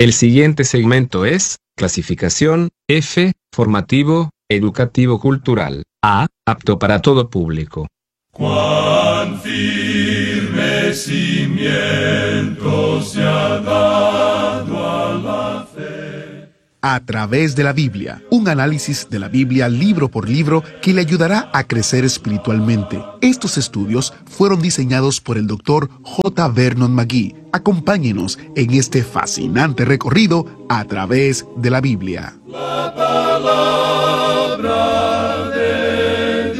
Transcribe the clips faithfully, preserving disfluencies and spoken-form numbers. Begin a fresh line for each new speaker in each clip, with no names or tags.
El siguiente segmento es clasificación F, formativo, educativo cultural. A, apto para todo público.
Cuán firme cimiento se ha dado a la fe.
A través de la Biblia, un análisis de la Biblia libro por libro que le ayudará a crecer espiritualmente. Estos estudios fueron diseñados por el doctor J. Vernon McGee. Acompáñenos en este fascinante recorrido a través de la Biblia.
La palabra de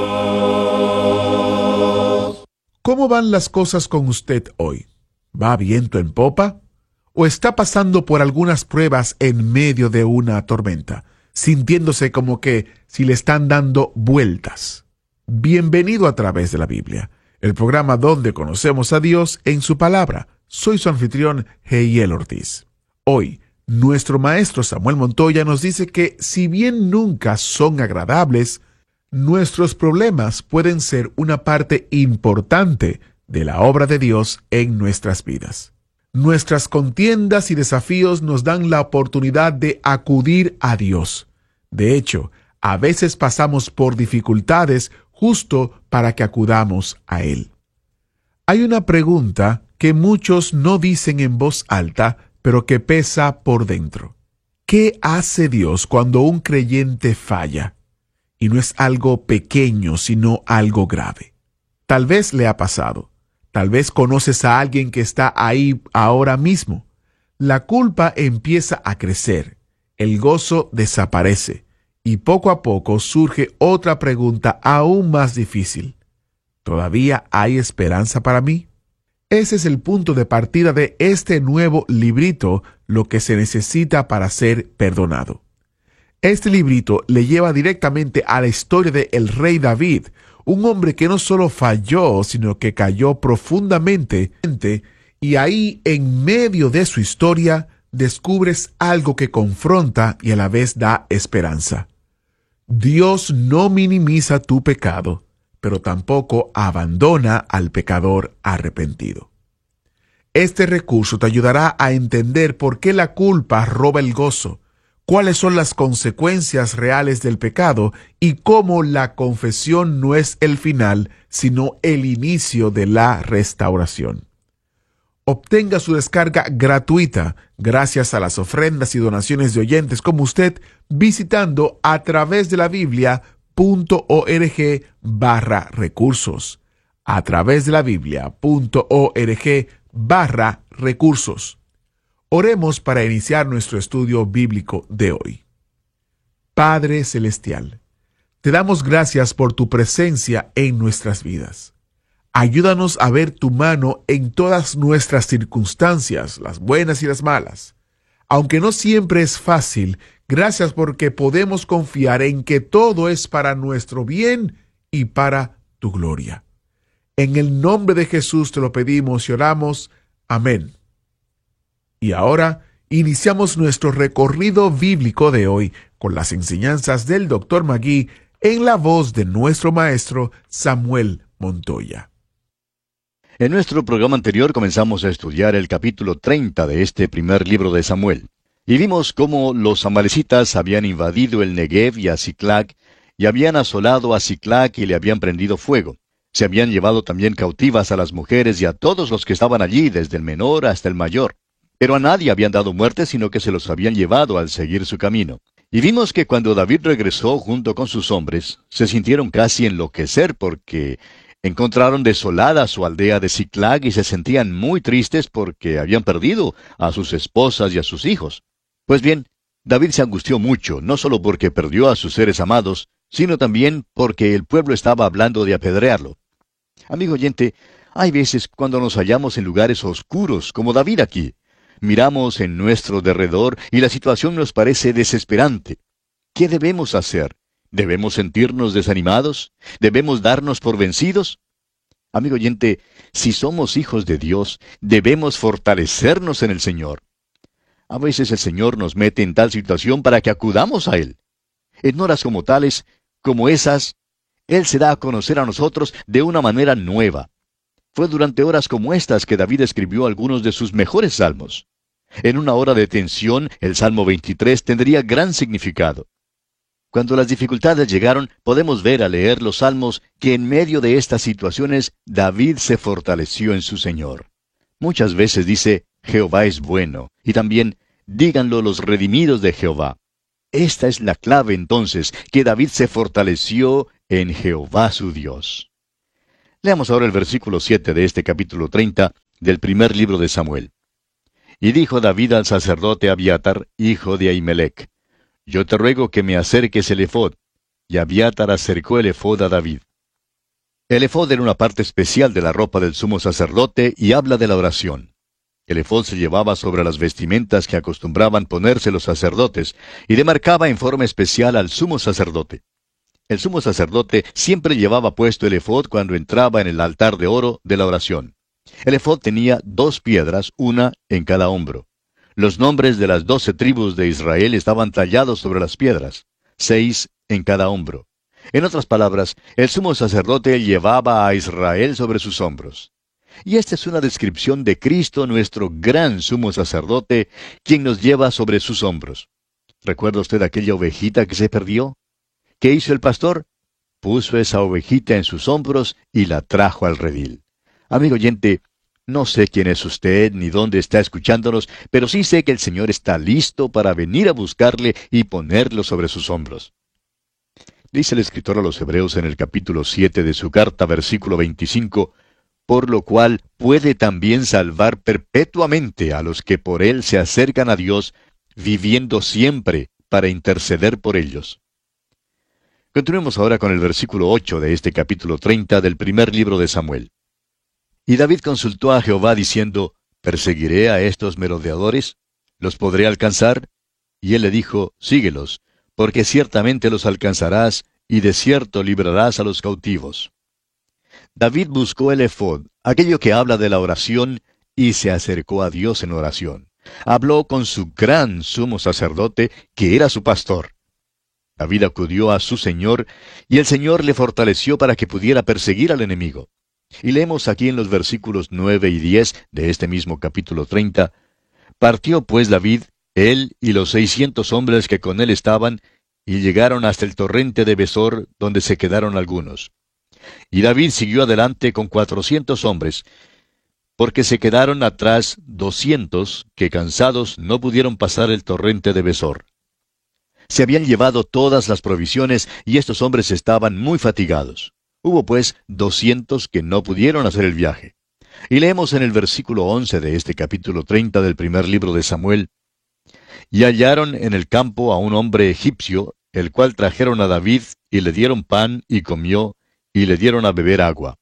Dios.
¿Cómo van las cosas con usted hoy? ¿Va viento en popa? ¿O está pasando por algunas pruebas en medio de una tormenta, sintiéndose como que si le están dando vueltas? Bienvenido a través de la Biblia, el programa donde conocemos a Dios en su palabra. Soy su anfitrión, Heiel Ortiz. Hoy, nuestro maestro Samuel Montoya nos dice que si bien nunca son agradables, nuestros problemas pueden ser una parte importante de la obra de Dios en nuestras vidas. Nuestras contiendas y desafíos nos dan la oportunidad de acudir a Dios. De hecho, a veces pasamos por dificultades justo para que acudamos a Él. Hay una pregunta que muchos no dicen en voz alta, pero que pesa por dentro. ¿Qué hace Dios cuando un creyente falla? Y no es algo pequeño, sino algo grave. Tal vez le ha pasado. Tal vez conoces a alguien que está ahí ahora mismo. La culpa empieza a crecer, el gozo desaparece y poco a poco surge otra pregunta aún más difícil. ¿Todavía hay esperanza para mí? Ese es el punto de partida de este nuevo librito, lo que se necesita para ser perdonado. Este librito le lleva directamente a la historia de el rey David, un hombre que no solo falló, sino que cayó profundamente, y ahí, en medio de su historia, descubres algo que confronta y a la vez da esperanza. Dios no minimiza tu pecado, pero tampoco abandona al pecador arrepentido. Este recurso te ayudará a entender por qué la culpa roba el gozo, cuáles son las consecuencias reales del pecado y cómo la confesión no es el final, sino el inicio de la restauración. Obtenga su descarga gratuita gracias a las ofrendas y donaciones de oyentes como usted visitando a través de la Biblia punto org barra recursos. A través de la Biblia punto org barra recursos. Oremos para iniciar nuestro estudio bíblico de hoy. Padre Celestial, te damos gracias por tu presencia en nuestras vidas. Ayúdanos a ver tu mano en todas nuestras circunstancias, las buenas y las malas. Aunque no siempre es fácil, gracias porque podemos confiar en que todo es para nuestro bien y para tu gloria. En el nombre de Jesús te lo pedimos y oramos. Amén. Y ahora iniciamos nuestro recorrido bíblico de hoy con las enseñanzas del doctor McGee en la voz de nuestro maestro Samuel Montoya.
En nuestro programa anterior comenzamos a estudiar el capítulo treinta de este primer libro de Samuel. Y vimos cómo los amalecitas habían invadido el Negev y a Siclag, y habían asolado a Siclag y le habían prendido fuego. Se habían llevado también cautivas a las mujeres y a todos los que estaban allí, desde el menor hasta el mayor. Pero a nadie habían dado muerte, sino que se los habían llevado al seguir su camino. Y vimos que cuando David regresó junto con sus hombres, se sintieron casi enloquecer porque encontraron desolada su aldea de Siclag y se sentían muy tristes porque habían perdido a sus esposas y a sus hijos. Pues bien, David se angustió mucho, no solo porque perdió a sus seres amados, sino también porque el pueblo estaba hablando de apedrearlo. Amigo oyente, hay veces cuando nos hallamos en lugares oscuros, como David aquí. Miramos en nuestro derredor y la situación nos parece desesperante. ¿Qué debemos hacer? ¿Debemos sentirnos desanimados? ¿Debemos darnos por vencidos? Amigo oyente, si somos hijos de Dios, debemos fortalecernos en el Señor. A veces el Señor nos mete en tal situación para que acudamos a Él. En horas como tales, como esas, Él se da a conocer a nosotros de una manera nueva. Fue durante horas como estas que David escribió algunos de sus mejores salmos. En una hora de tensión, el Salmo veintitrés tendría gran significado. Cuando las dificultades llegaron, podemos ver al leer los salmos que en medio de estas situaciones David se fortaleció en su Señor. Muchas veces dice, Jehová es bueno, y también, díganlo los redimidos de Jehová. Esta es la clave entonces, que David se fortaleció en Jehová su Dios. Leamos ahora el versículo siete de este capítulo treinta del primer libro de Samuel. Y dijo David al sacerdote Abiatar, hijo de Ahimelech, yo te ruego que me acerques el efod. Y Abiatar acercó el efod a David. El efod era una parte especial de la ropa del sumo sacerdote y habla de la oración. El efod se llevaba sobre las vestimentas que acostumbraban ponerse los sacerdotes y demarcaba en forma especial al sumo sacerdote. El sumo sacerdote siempre llevaba puesto el efod cuando entraba en el altar de oro de la oración. El efod tenía dos piedras, una en cada hombro. Los nombres de las doce tribus de Israel estaban tallados sobre las piedras, seis en cada hombro. En otras palabras, el sumo sacerdote llevaba a Israel sobre sus hombros. Y esta es una descripción de Cristo, nuestro gran sumo sacerdote, quien nos lleva sobre sus hombros. ¿Recuerda usted aquella ovejita que se perdió? ¿Qué hizo el pastor? Puso esa ovejita en sus hombros y la trajo al redil. Amigo oyente, no sé quién es usted ni dónde está escuchándonos, pero sí sé que el Señor está listo para venir a buscarle y ponerlo sobre sus hombros. Dice el escritor a los Hebreos en el capítulo siete de su carta, versículo veinticinco, por lo cual puede también salvar perpetuamente a los que por él se acercan a Dios, viviendo siempre para interceder por ellos. Continuemos ahora con el versículo ocho de este capítulo treinta del primer libro de Samuel. Y David consultó a Jehová diciendo, ¿perseguiré a estos merodeadores? ¿Los podré alcanzar? Y él le dijo, síguelos, porque ciertamente los alcanzarás, y de cierto librarás a los cautivos. David buscó el efod, aquello que habla de la oración, y se acercó a Dios en oración. Habló con su gran sumo sacerdote, que era su pastor. David acudió a su Señor, y el Señor le fortaleció para que pudiera perseguir al enemigo. Y leemos aquí en los versículos nueve y diez de este mismo capítulo treinta, partió pues David, él y los seiscientos hombres que con él estaban, y llegaron hasta el torrente de Besor, donde se quedaron algunos. Y David siguió adelante con cuatrocientos hombres, porque se quedaron atrás doscientos, que cansados no pudieron pasar el torrente de Besor. Se habían llevado todas las provisiones, y estos hombres estaban muy fatigados. Hubo pues doscientos que no pudieron hacer el viaje. Y leemos en el versículo once de este capítulo treinta del primer libro de Samuel, y hallaron en el campo a un hombre egipcio, el cual trajeron a David, y le dieron pan, y comió, y le dieron a beber agua.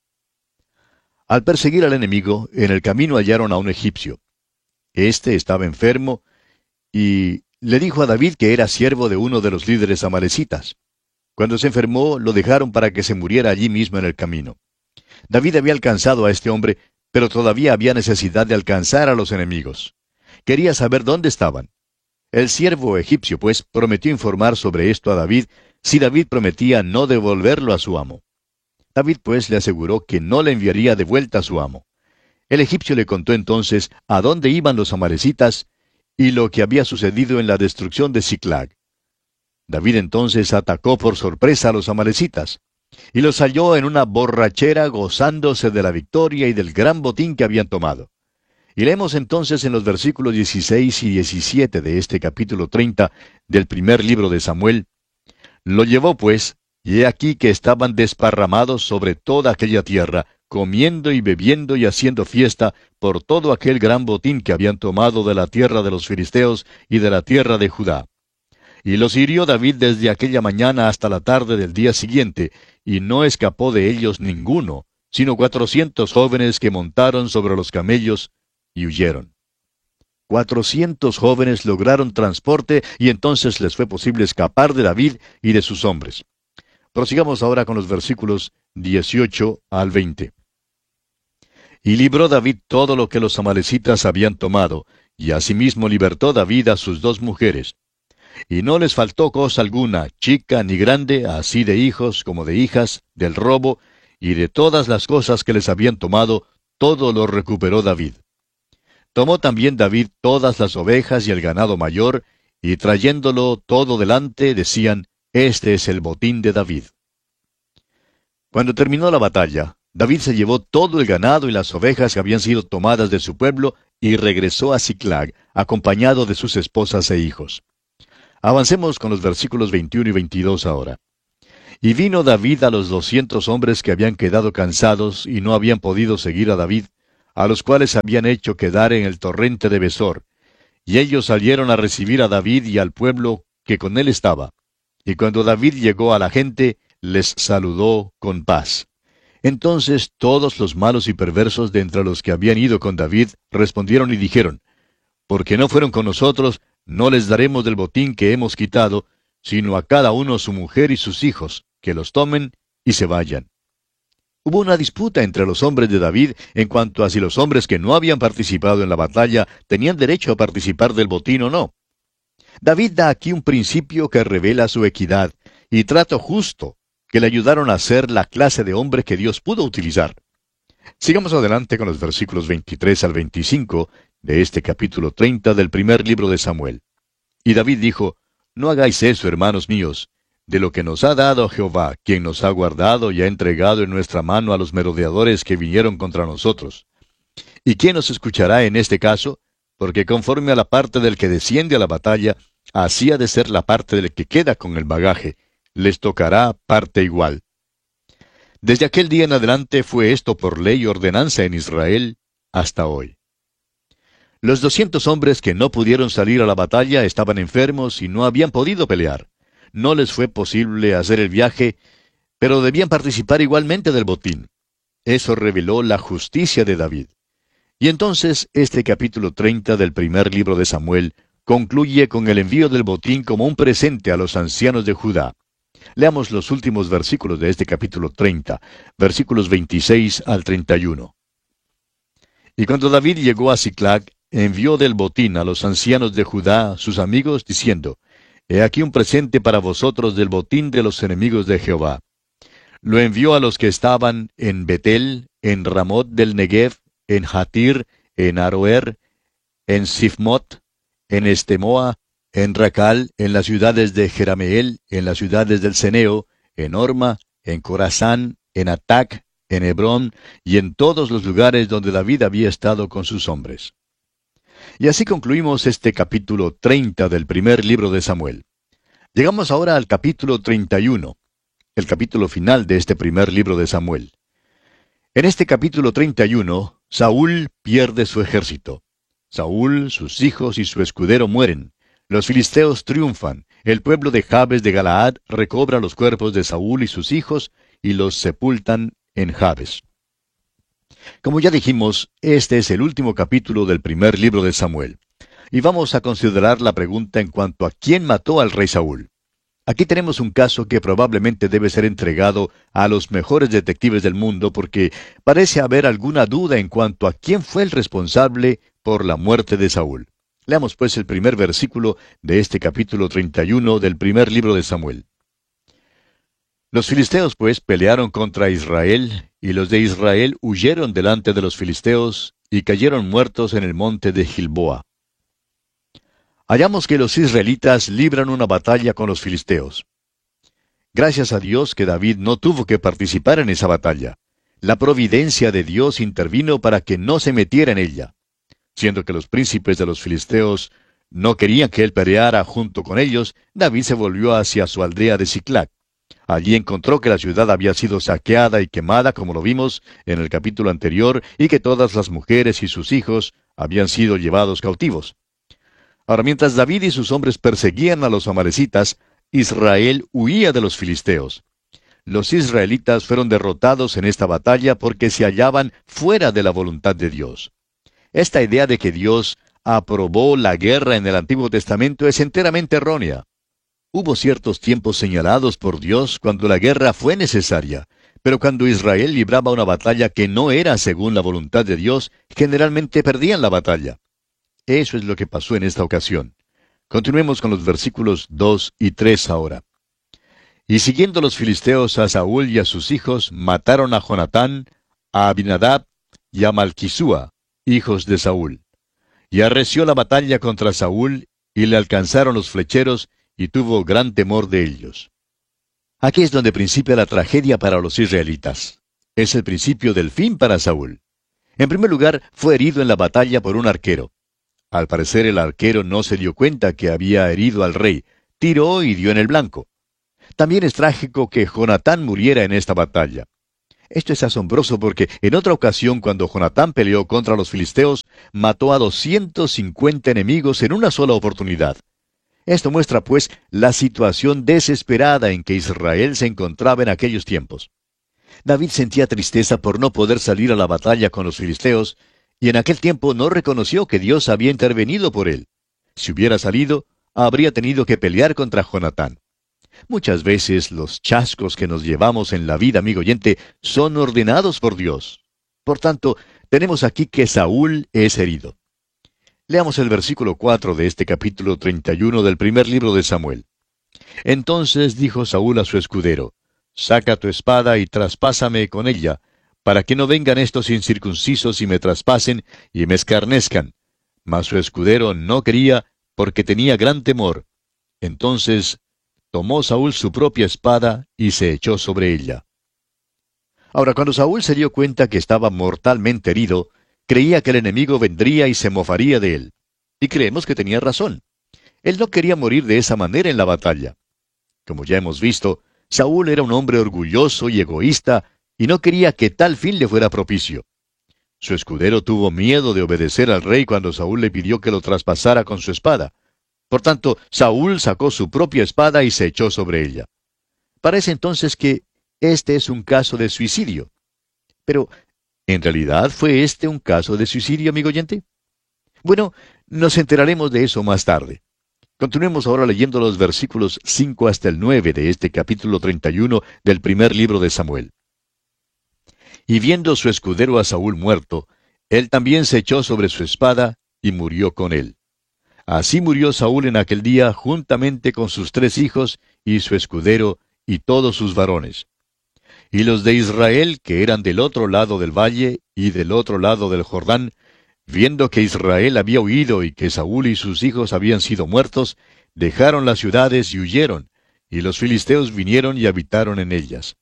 Al perseguir al enemigo, en el camino hallaron a un egipcio. Este estaba enfermo, y le dijo a David que era siervo de uno de los líderes amalecitas. Cuando se enfermó, lo dejaron para que se muriera allí mismo en el camino. David había alcanzado a este hombre, pero todavía había necesidad de alcanzar a los enemigos. Quería saber dónde estaban. El siervo egipcio, pues, prometió informar sobre esto a David, si David prometía no devolverlo a su amo. David, pues, le aseguró que no le enviaría de vuelta a su amo. El egipcio le contó entonces a dónde iban los amalecitas y lo que había sucedido en la destrucción de Siclag. David entonces atacó por sorpresa a los amalecitas, y los halló en una borrachera gozándose de la victoria y del gran botín que habían tomado. Y leemos entonces en los versículos dieciséis y diecisiete de este capítulo treinta del primer libro de Samuel, lo llevó pues, y he aquí que estaban desparramados sobre toda aquella tierra, comiendo y bebiendo y haciendo fiesta por todo aquel gran botín que habían tomado de la tierra de los filisteos y de la tierra de Judá. Y los hirió David desde aquella mañana hasta la tarde del día siguiente, y no escapó de ellos ninguno, sino cuatrocientos jóvenes que montaron sobre los camellos y huyeron. Cuatrocientos jóvenes lograron transporte, y entonces les fue posible escapar de David y de sus hombres. Prosigamos ahora con los versículos dieciocho al veinte. Y libró David todo lo que los amalecitas habían tomado, y asimismo libertó David a sus dos mujeres. Y no les faltó cosa alguna, chica ni grande, así de hijos como de hijas, del robo, y de todas las cosas que les habían tomado, todo lo recuperó David. Tomó también David todas las ovejas y el ganado mayor, y trayéndolo todo delante, decían, Este es el botín de David. Cuando terminó la batalla, David se llevó todo el ganado y las ovejas que habían sido tomadas de su pueblo, y regresó a Siclag, acompañado de sus esposas e hijos. Avancemos con los versículos veintiuno y veintidós ahora. Y vino David a los doscientos hombres que habían quedado cansados y no habían podido seguir a David, a los cuales habían hecho quedar en el torrente de Besor. Y ellos salieron a recibir a David y al pueblo que con él estaba. Y cuando David llegó a la gente, les saludó con paz. Entonces todos los malos y perversos de entre los que habían ido con David respondieron y dijeron, Porque no fueron con nosotros, no les daremos del botín que hemos quitado, sino a cada uno su mujer y sus hijos, que los tomen y se vayan. Hubo una disputa entre los hombres de David en cuanto a si los hombres que no habían participado en la batalla tenían derecho a participar del botín o no. David da aquí un principio que revela su equidad y trato justo, que le ayudaron a ser la clase de hombre que Dios pudo utilizar. Sigamos adelante con los versículos veintitrés al veinticinco de este capítulo treinta del primer libro de Samuel. Y David dijo, No hagáis eso, hermanos míos. De lo que nos ha dado Jehová, quien nos ha guardado y ha entregado en nuestra mano a los merodeadores que vinieron contra nosotros. ¿Y quién nos escuchará en este caso? Porque conforme a la parte del que desciende a la batalla, así ha de ser la parte del que queda con el bagaje. Les tocará parte igual. Desde aquel día en adelante fue esto por ley y ordenanza en Israel hasta hoy. Los doscientos hombres que no pudieron salir a la batalla estaban enfermos y no habían podido pelear. No les fue posible hacer el viaje, pero debían participar igualmente del botín. Eso reveló la justicia de David. Y entonces este capítulo treinta del primer libro de Samuel concluye con el envío del botín como un presente a los ancianos de Judá. Leamos los últimos versículos de este capítulo treinta, versículos veintiséis al treinta y uno. Y cuando David llegó a Siclag, envió del botín a los ancianos de Judá, sus amigos, diciendo, He aquí un presente para vosotros del botín de los enemigos de Jehová. Lo envió a los que estaban en Betel, en Ramot del Negev, en Jatir, en Aroer, en Sifmot, en Estemoa, en Racal, en las ciudades de Jerameel, en las ciudades del Ceneo, en Orma, en Corazán, en Atac, en Hebrón, y en todos los lugares donde David había estado con sus hombres. Y así concluimos este capítulo treinta del primer libro de Samuel. Llegamos ahora al capítulo treinta y uno, el capítulo final de este primer libro de Samuel. En este capítulo treinta y uno, Saúl pierde su ejército. Saúl, sus hijos y su escudero mueren. Los filisteos triunfan. El pueblo de Jabes de Galaad recobra los cuerpos de Saúl y sus hijos y los sepultan en Jabes. Como ya dijimos, este es el último capítulo del primer libro de Samuel. Y vamos a considerar la pregunta en cuanto a quién mató al rey Saúl. Aquí tenemos un caso que probablemente debe ser entregado a los mejores detectives del mundo porque parece haber alguna duda en cuanto a quién fue el responsable por la muerte de Saúl. Leamos pues el primer versículo de este capítulo treinta y uno del primer libro de Samuel. Los filisteos pues pelearon contra Israel, y los de Israel huyeron delante de los filisteos, y cayeron muertos en el monte de Gilboa. Hallamos que los israelitas libran una batalla con los filisteos. Gracias a Dios que David no tuvo que participar en esa batalla. La providencia de Dios intervino para que no se metiera en ella. Siendo que los príncipes de los filisteos no querían que él peleara junto con ellos, David se volvió hacia su aldea de Siclag. Allí encontró que la ciudad había sido saqueada y quemada, como lo vimos en el capítulo anterior, y que todas las mujeres y sus hijos habían sido llevados cautivos. Ahora, mientras David y sus hombres perseguían a los amalecitas, Israel huía de los filisteos. Los israelitas fueron derrotados en esta batalla porque se hallaban fuera de la voluntad de Dios. Esta idea de que Dios aprobó la guerra en el Antiguo Testamento es enteramente errónea. Hubo ciertos tiempos señalados por Dios cuando la guerra fue necesaria, pero cuando Israel libraba una batalla que no era según la voluntad de Dios, generalmente perdían la batalla. Eso es lo que pasó en esta ocasión. Continuemos con los versículos dos y tres ahora. Y siguiendo los filisteos a Saúl y a sus hijos, mataron a Jonatán, a Abinadab y a Malquisúa, hijos de Saúl. y arreció la batalla contra Saúl, y le alcanzaron los flecheros, y tuvo gran temor de ellos. Aquí es donde principia la tragedia para los israelitas. Es el principio del fin para Saúl. En primer lugar, fue herido en la batalla por un arquero. Al parecer el arquero no se dio cuenta que había herido al rey, tiró y dio en el blanco. También es trágico que Jonatán muriera en esta batalla. Esto es asombroso porque en otra ocasión, cuando Jonatán peleó contra los filisteos, mató a doscientos cincuenta enemigos en una sola oportunidad. Esto muestra, pues, la situación desesperada en que Israel se encontraba en aquellos tiempos. David sentía tristeza por no poder salir a la batalla con los filisteos, y en aquel tiempo no reconoció que Dios había intervenido por él. Si hubiera salido, habría tenido que pelear contra Jonatán. Muchas veces los chascos que nos llevamos en la vida, amigo oyente, son ordenados por Dios. Por tanto, tenemos aquí que Saúl es herido. Leamos el versículo cuatro de este capítulo treinta y uno del primer libro de Samuel. Entonces dijo Saúl a su escudero: Saca tu espada y traspásame con ella, para que no vengan estos incircuncisos y me traspasen y me escarnezcan. Mas su escudero no quería, porque tenía gran temor. Entonces tomó Saúl su propia espada y se echó sobre ella. Ahora, cuando Saúl se dio cuenta que estaba mortalmente herido, creía que el enemigo vendría y se mofaría de él. Y creemos que tenía razón. Él no quería morir de esa manera en la batalla. Como ya hemos visto, Saúl era un hombre orgulloso y egoísta, y no quería que tal fin le fuera propicio. Su escudero tuvo miedo de obedecer al rey cuando Saúl le pidió que lo traspasara con su espada. Por tanto, Saúl sacó su propia espada y se echó sobre ella. Parece entonces que este es un caso de suicidio. Pero, ¿en realidad fue este un caso de suicidio, amigo oyente? Bueno, nos enteraremos de eso más tarde. Continuemos ahora leyendo los versículos cinco hasta el nueve de este capítulo treinta y uno del primer libro de Samuel. Y viendo su escudero a Saúl muerto, él también se echó sobre su espada y murió con él. Así murió Saúl en aquel día juntamente con sus tres hijos y su escudero y todos sus varones. Y los de Israel, que eran del otro lado del valle y del otro lado del Jordán, viendo que Israel había huido y que Saúl y sus hijos habían sido muertos, dejaron las ciudades y huyeron, y los filisteos vinieron y habitaron en ellas.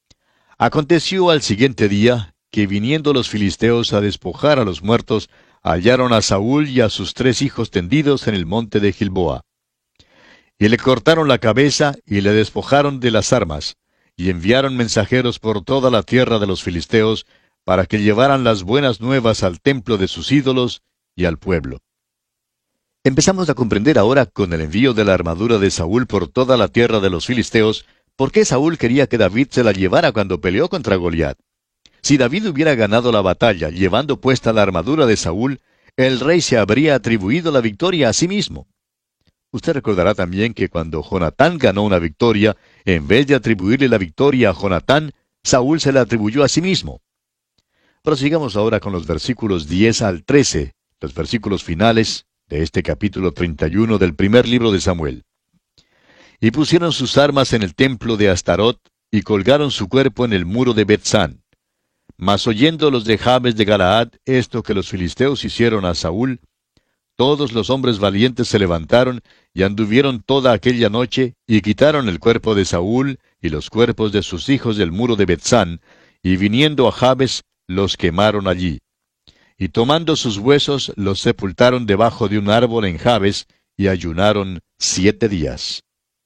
Aconteció al siguiente día, que viniendo los filisteos a despojar a los muertos, hallaron a Saúl y a sus tres hijos tendidos en el monte de Gilboa. Y le cortaron la cabeza y le despojaron de las armas, y enviaron mensajeros por toda la tierra de los filisteos, para que llevaran las buenas nuevas al templo de sus ídolos y al pueblo. Empezamos a comprender ahora, con el envío de la armadura de Saúl por toda la tierra de los filisteos, por qué Saúl quería que David se la llevara cuando peleó contra Goliat. Si David hubiera ganado la batalla llevando puesta la armadura de Saúl, el rey se habría atribuido la victoria a sí mismo. Usted recordará también que cuando Jonatán ganó una victoria, en vez de atribuirle la victoria a Jonatán, Saúl se la atribuyó a sí mismo. Prosigamos ahora con los versículos diez al trece, los versículos finales de este capítulo treinta y uno del primer libro de Samuel. Y pusieron sus armas en el templo de Astarot, y colgaron su cuerpo en el muro de Bethsán. Mas oyendo los de Jabes de Galaad esto que los filisteos hicieron a Saúl, todos los hombres valientes se levantaron y anduvieron toda aquella noche, y quitaron el cuerpo de Saúl y los cuerpos de sus hijos del muro de Bethsán, y viniendo a Jabes, los quemaron allí. Y tomando sus huesos, los sepultaron debajo de un árbol en Jabes, y ayunaron siete días.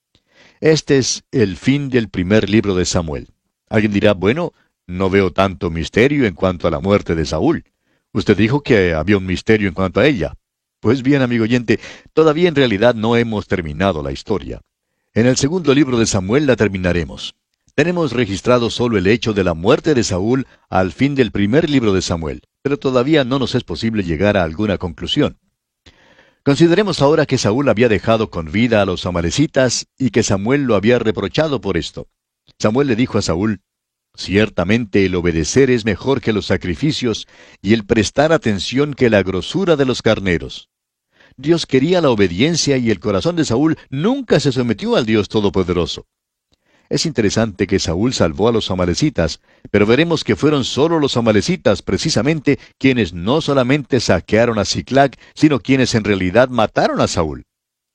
Este es el fin del primer libro de Samuel. Alguien dirá, bueno, no veo tanto misterio en cuanto a la muerte de Saúl. Usted dijo que había un misterio en cuanto a ella. Pues bien, amigo oyente, todavía en realidad no hemos terminado la historia. En el segundo libro de Samuel la terminaremos. Tenemos registrado solo el hecho de la muerte de Saúl al fin del primer libro de Samuel, pero todavía no nos es posible llegar a alguna conclusión. Consideremos ahora que Saúl había dejado con vida a los amalecitas y que Samuel lo había reprochado por esto. Samuel le dijo a Saúl: Ciertamente el obedecer es mejor que los sacrificios, y el prestar atención que la grosura de los carneros. Dios quería la obediencia y el corazón de Saúl nunca se sometió al Dios Todopoderoso. Es interesante que Saúl salvó a los amalecitas, pero veremos que fueron solo los amalecitas precisamente quienes no solamente saquearon a Siclag, sino quienes en realidad mataron a Saúl.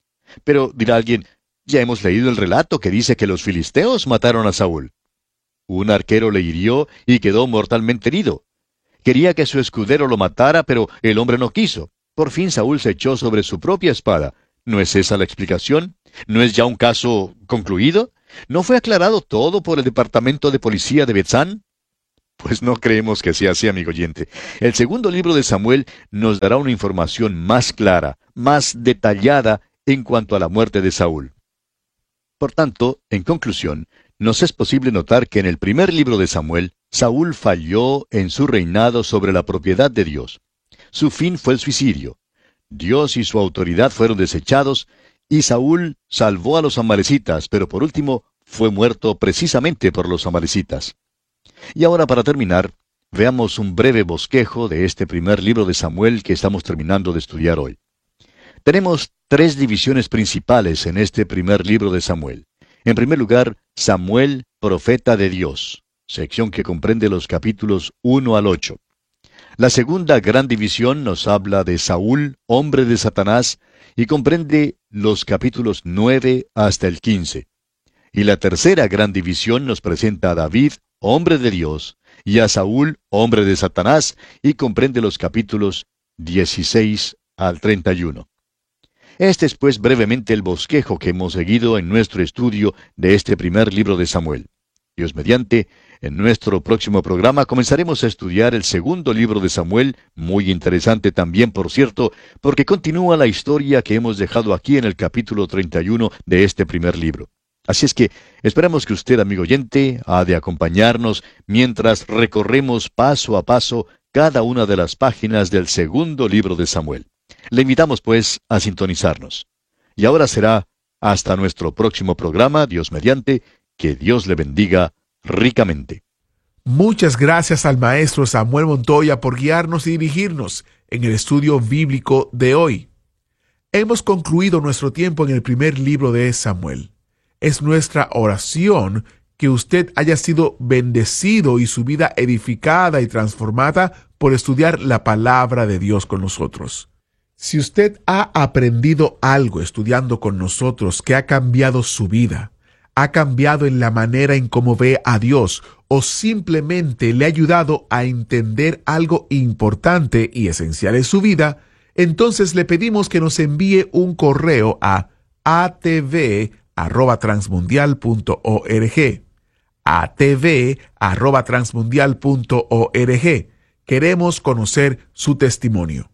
Pero dirá alguien, ya hemos leído el relato que dice que los filisteos mataron a Saúl. Un arquero le hirió y quedó mortalmente herido. Quería que su escudero lo matara, pero el hombre no quiso. Por fin Saúl se echó sobre su propia espada. ¿No es esa la explicación? ¿No es ya un caso concluido? ¿No fue aclarado todo por el departamento de policía de Betzán? Pues no creemos que sea así, amigo oyente. El segundo libro de Samuel nos dará una información más clara, más detallada en cuanto a la muerte de Saúl. Por tanto, en conclusión, nos es posible notar que en el primer libro de Samuel, Saúl falló en su reinado sobre la propiedad de Dios. Su fin fue el suicidio. Dios y su autoridad fueron desechados, y Saúl salvó a los amalecitas, pero por último fue muerto precisamente por los amalecitas. Y ahora, para terminar, veamos un breve bosquejo de este primer libro de Samuel que estamos terminando de estudiar hoy. Tenemos tres divisiones principales en este primer libro de Samuel. En primer lugar, Samuel, profeta de Dios, sección que comprende los capítulos uno al ocho. La segunda gran división nos habla de Saúl, hombre de Satanás, y comprende los capítulos nueve hasta el quince. Y la tercera gran división nos presenta a David, hombre de Dios, y a Saúl, hombre de Satanás, y comprende los capítulos dieciséis al treinta y uno. Este es pues brevemente el bosquejo que hemos seguido en nuestro estudio de este primer libro de Samuel. Dios mediante, en nuestro próximo programa comenzaremos a estudiar el segundo libro de Samuel, muy interesante también, por cierto, porque continúa la historia que hemos dejado aquí en el capítulo treinta y uno de este primer libro. Así es que esperamos que usted, amigo oyente, ha de acompañarnos mientras recorremos paso a paso cada una de las páginas del segundo libro de Samuel. Le invitamos, pues, a sintonizarnos. Y ahora será hasta nuestro próximo programa, Dios mediante, que Dios le bendiga ricamente.
Muchas gracias al maestro Samuel Montoya por guiarnos y dirigirnos en el estudio bíblico de hoy. Hemos concluido nuestro tiempo en el primer libro de Samuel. Es nuestra oración que usted haya sido bendecido y su vida edificada y transformada por estudiar la palabra de Dios con nosotros. Si usted ha aprendido algo estudiando con nosotros que ha cambiado su vida, ha cambiado en la manera en cómo ve a Dios, o simplemente le ha ayudado a entender algo importante y esencial en su vida, entonces le pedimos que nos envíe un correo a a t v arroba transmundial punto org. a t v arroba transmundial punto org. Queremos conocer su testimonio.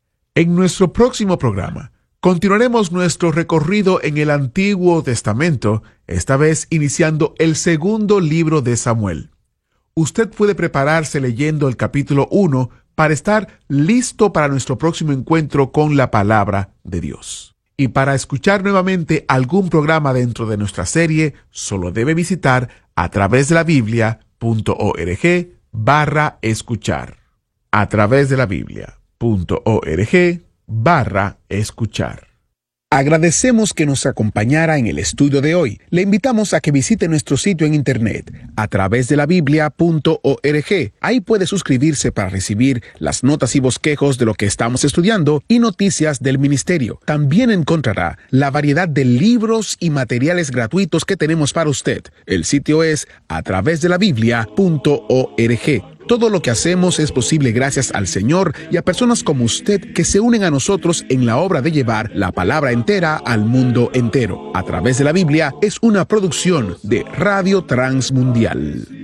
En nuestro próximo programa, continuaremos nuestro recorrido en el Antiguo Testamento, esta vez iniciando el segundo libro de Samuel. Usted puede prepararse leyendo el capítulo uno para estar listo para nuestro próximo encuentro con la palabra de Dios. Y para escuchar nuevamente algún programa dentro de nuestra serie, solo debe visitar a través de la biblia punto org barra escuchar. A través de la biblia punto org barra escuchar. Agradecemos que nos acompañara en el estudio de hoy. Le invitamos a que visite nuestro sitio en internet a través de la biblia punto org. Ahí puede suscribirse para recibir las notas y bosquejos de lo que estamos estudiando y noticias del ministerio. También encontrará la variedad de libros y materiales gratuitos que tenemos para usted. El sitio es a través de la biblia punto org. Todo lo que hacemos es posible gracias al Señor y a personas como usted que se unen a nosotros en la obra de llevar la palabra entera al mundo entero. A través de la Biblia es una producción de Radio Transmundial.